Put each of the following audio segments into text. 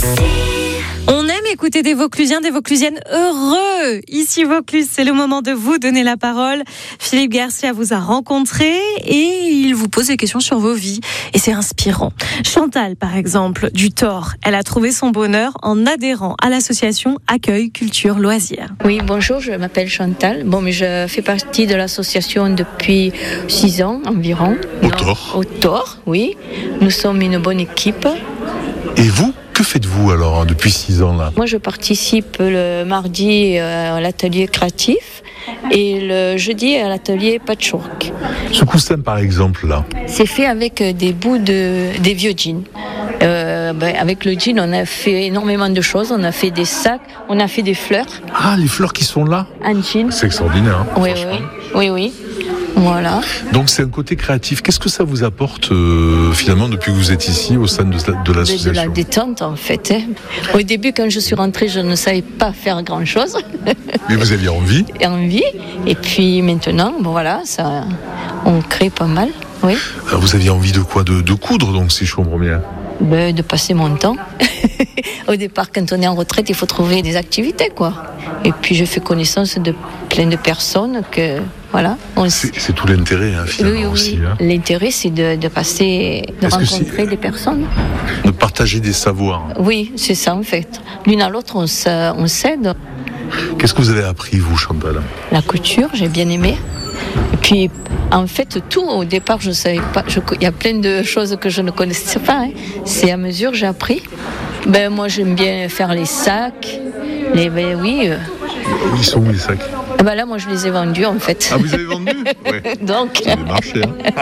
On aime écouter des Vauclusiens, des Vauclusiennes heureux. Ici Vaucluse, c'est le moment de vous donner la parole. Philippe Garcia vous a rencontré et il vous pose des questions sur vos vies. Et c'est inspirant. Chantal, par exemple, du Thor, elle a trouvé son bonheur en adhérant à l'association Accueil Culture Loisirs. Oui, bonjour, je m'appelle Chantal. Mais je fais partie de l'association depuis 6 ans environ. Au Thor, oui. Nous sommes une bonne équipe. Et vous, que faites-vous alors depuis 6 ans là ? Moi, je participe le mardi à l'atelier créatif et le jeudi à l'atelier patchwork. Ce coussin par exemple là. C'est fait avec des bouts des vieux jeans. Avec le jean, on a fait énormément de choses. On a fait des sacs, on a fait des fleurs. Ah, les fleurs qui sont là ? Un jean. C'est extraordinaire. Oui. Voilà. Donc c'est un côté créatif. Qu'est-ce que ça vous apporte finalement depuis que vous êtes ici au sein de l'association ? De la détente en fait. Au début, quand je suis rentrée, je ne savais pas faire grand-chose. Mais vous aviez envie ? Et puis maintenant, ça, on crée pas mal. Oui. Alors vous aviez envie de quoi ? De coudre donc, si je comprends bien. De passer mon temps. Au départ, quand on est en retraite, il faut trouver des activités, quoi. Et puis, je fais connaissance de plein de personnes que, voilà. C'est tout l'intérêt, finalement, oui. aussi. L'intérêt, c'est de rencontrer des personnes. De partager des savoirs. Oui, c'est ça, en fait. L'une à l'autre, on s'aide. Qu'est-ce que vous avez appris, vous, Chantal ? La couture, j'ai bien aimé. Et puis, en fait, tout, au départ, je ne savais pas. Il y a plein de choses que je ne connaissais pas. C'est à mesure que j'ai appris. Moi, j'aime bien faire les sacs. Oui. Ils sont où, les sacs ? Là, moi, je les ai vendus, en fait. Ah, vous avez vendu ? Ouais. Donc... Ça avait marché.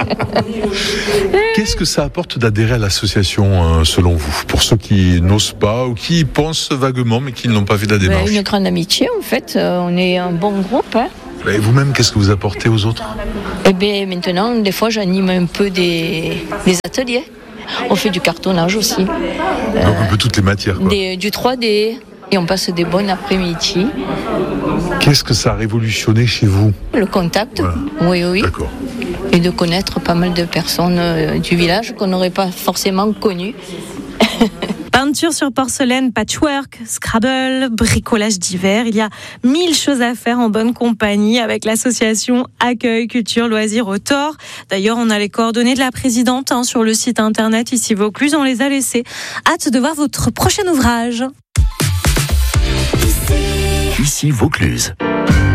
Qu'est-ce que ça apporte d'adhérer à l'association, selon vous ? Pour ceux qui n'osent pas ou qui y pensent vaguement, mais qui n'ont pas fait la démarche. Une grande amitié, en fait. On est un bon groupe, Et vous-même, qu'est-ce que vous apportez aux autres ? Maintenant, des fois, j'anime un peu des ateliers. On fait du cartonnage aussi. Donc un peu toutes les matières, quoi. Du 3D. Et on passe des bonnes après-midi. Qu'est-ce que ça a révolutionné chez vous ? Le contact, ouais. Oui. D'accord. Et de connaître pas mal de personnes du village qu'on n'aurait pas forcément connues. Peinture sur porcelaine, patchwork, Scrabble, bricolage d'hiver. Il y a 1000 choses à faire en bonne compagnie avec l'association Accueil Culture Loisirs au Thor. D'ailleurs, on a les coordonnées de la présidente sur le site internet ici Vaucluse. On les a laissées. Hâte de voir votre prochain ouvrage. Ici Vaucluse.